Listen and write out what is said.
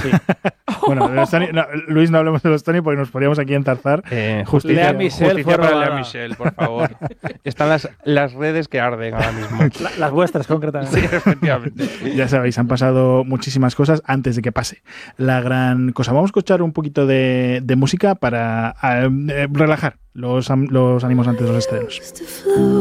Sí. Bueno, de los Tony, no, Luis, no hablemos de los Tony porque nos podríamos aquí enzarzar. Justicia Michelle para Lea robada. Michelle, por favor. Están las redes que arden ahora mismo. Las vuestras, concretamente. Sí, efectivamente. Ya sabéis, han pasado muchísimas cosas antes de que pase la gran cosa. Vamos a escuchar un poquito de música para relajar los ánimos antes de los estrenos.